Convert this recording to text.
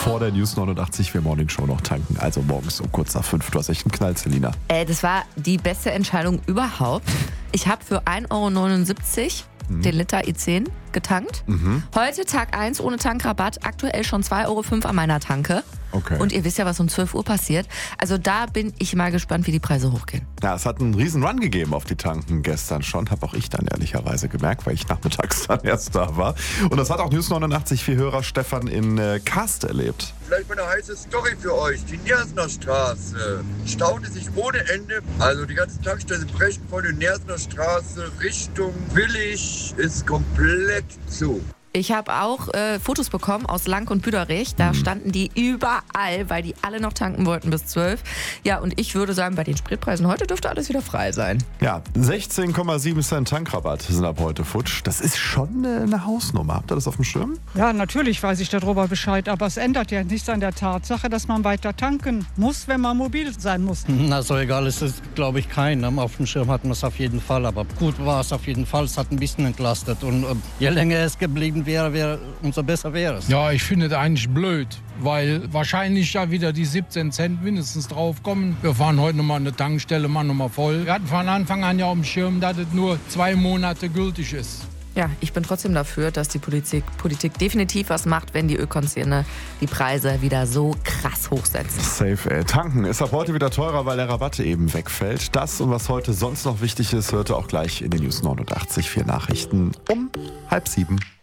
vor der News 89 für Morning Show noch tanken. Also morgens um kurz nach 5. Du hast echt einen Knall, Selina. Das war die beste Entscheidung überhaupt. Ich habe für 1,79 € den Liter i10 getankt. Heute Tag 1 ohne Tankrabatt. Aktuell schon 2,05 € an meiner Tanke. Okay. Und ihr wisst ja, was um 12 Uhr passiert. Also da bin ich mal gespannt, wie die Preise hochgehen. Ja, es hat einen riesen Run gegeben auf die Tanken gestern schon. Habe auch ich dann ehrlicherweise gemerkt, weil ich nachmittags dann erst da war. Und das hat auch News 89 für Hörer Stefan in Karst erlebt. Vielleicht mal eine heiße Story für euch. Die Nersner Straße staute sich ohne Ende. Also die ganzen Tankstellen brechen von der Nersner Straße Richtung Willig ist komplett zu. Ich habe auch Fotos bekommen aus Lank und Büderich. Da standen die überall, weil die alle noch tanken wollten bis 12. Ja, und ich würde sagen, bei den Spritpreisen heute dürfte alles wieder frei sein. Ja, 16,7 Cent Tankrabatt sind ab heute futsch. Das ist schon eine Hausnummer. Habt ihr das auf dem Schirm? Ja, natürlich weiß ich darüber Bescheid, aber es ändert ja nichts an der Tatsache, dass man weiter tanken muss, wenn man mobil sein muss. Na, so egal ist es, glaube ich, keinem. Auf dem Schirm hatten wir es auf jeden Fall, aber gut war es auf jeden Fall. Es hat ein bisschen entlastet und je länger es geblieben wäre, umso besser wäre es. Ja, ich finde das eigentlich blöd, weil wahrscheinlich ja wieder die 17 Cent mindestens drauf kommen. Wir fahren heute nochmal an eine Tankstelle, machen nochmal voll. Wir hatten von Anfang an ja auf dem Schirm, dass es nur 2 Monate gültig ist. Ja, ich bin trotzdem dafür, dass die Politik definitiv was macht, wenn die Ölkonzerne die Preise wieder so krass hochsetzen. Safe, ey. Tanken ist ab heute wieder teurer, weil der Rabatt eben wegfällt. Das und was heute sonst noch wichtig ist, hört ihr auch gleich in den News 89 4 Nachrichten um 6:30.